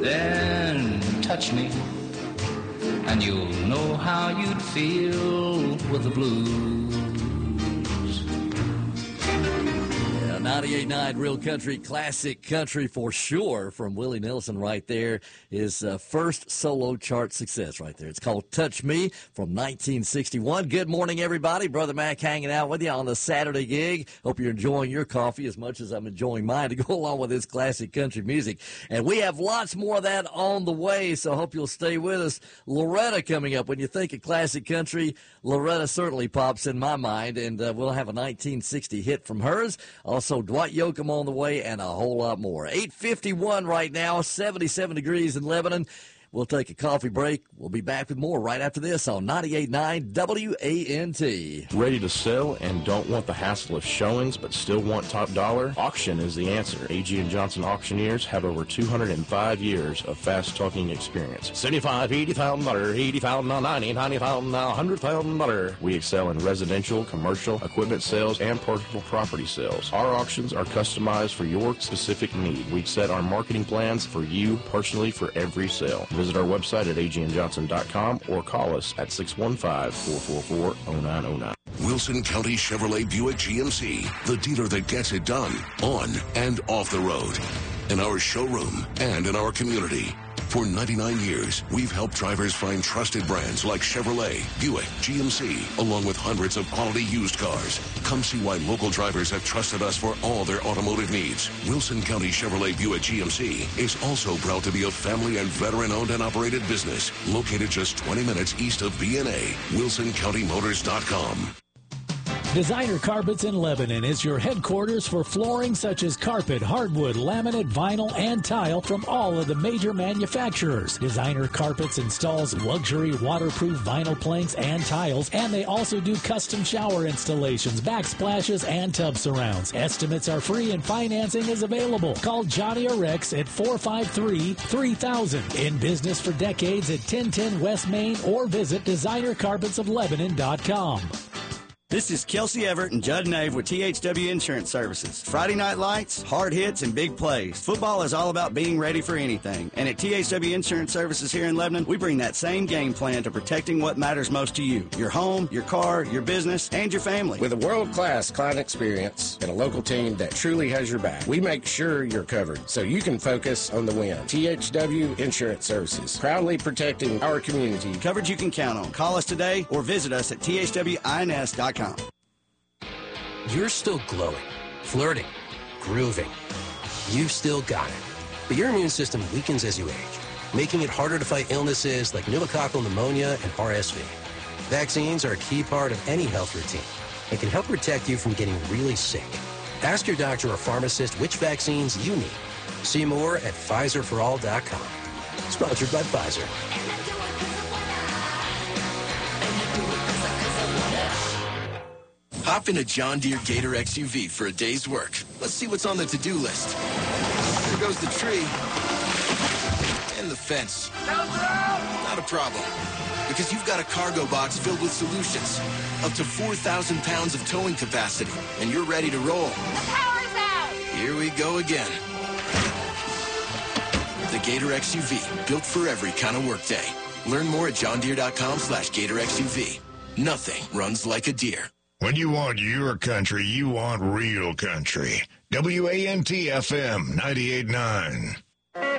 then touch me, and you'll know how you'd feel with the blues. 98.9 Real Country, classic country for sure from Willie Nelson right there. His first solo chart success right there. It's called Touch Me from 1961. Good morning, everybody. Brother Mac hanging out with you on the Saturday gig. Hope you're enjoying your coffee as much as I'm enjoying mine to go along with this classic country music. And we have lots more of that on the way, so I hope you'll stay with us. Loretta coming up. When you think of classic country, Loretta certainly pops in my mind, and we'll have a 1960 hit from hers. Also, Dwight Yoakam on the way, and a whole lot more. 8:51 right now, 77 degrees in Lebanon. We'll take a coffee break. We'll be back with more right after this on 98.9 WANT. Ready to sell and don't want the hassle of showings but still want top dollar? Auction is the answer. A.G. & Johnson auctioneers have over 205 years of fast-talking experience. $75,000, $80,000, $80,000, $90,000, $90,000, $100,000. We excel in residential, commercial, equipment sales, and personal property sales. Our auctions are customized for your specific need. We set our marketing plans for you personally for every sale. Visit our website at agandjohnson.com or call us at 615-444-0909. Wilson County Chevrolet Buick GMC, the dealer that gets it done on and off the road, in our showroom and in our community. For 99 years, we've helped drivers find trusted brands like Chevrolet, Buick, GMC, along with hundreds of quality used cars. Come see why local drivers have trusted us for all their automotive needs. Wilson County Chevrolet Buick GMC is also proud to be a family and veteran-owned and operated business located just 20 minutes east of B&A. WilsonCountyMotors.com. Designer Carpets in Lebanon is your headquarters for flooring such as carpet, hardwood, laminate, vinyl, and tile from all of the major manufacturers. Designer Carpets installs luxury waterproof vinyl planks and tiles, and they also do custom shower installations, backsplashes, and tub surrounds. Estimates are free and financing is available. Call Johnny or Rex at 453-3000. In business for decades at 1010 West Main, or visit designercarpetsoflebanon.com. This is Kelsey Everett and Judd Nave with THW Insurance Services. Friday night lights, hard hits, and big plays. Football is all about being ready for anything. And at THW Insurance Services here in Lebanon, we bring that same game plan to protecting what matters most to you. Your home, your car, your business, and your family. With a world-class client experience and a local team that truly has your back, we make sure you're covered so you can focus on the win. THW Insurance Services, proudly protecting our community. Coverage you can count on. Call us today or visit us at thwins.com. You're still glowing, flirting, grooving. You've still got it. But your immune system weakens as you age, making it harder to fight illnesses like pneumococcal pneumonia and RSV. Vaccines are a key part of any health routine and can help protect you from getting really sick. Ask your doctor or pharmacist which vaccines you need. See more at PfizerForAll.com. Sponsored by Pfizer. Hop in a John Deere Gator XUV for a day's work. Let's see what's on the to-do list. There goes the tree. And the fence. Not a problem. Because you've got a cargo box filled with solutions. Up to 4,000 pounds of towing capacity. And you're ready to roll. The power's out! Here we go again. The Gator XUV. Built for every kind of workday. Learn more at johndeere.com/Gator XUV. Nothing runs like a deer. When you want your country, you want real country. WANT FM 98.9.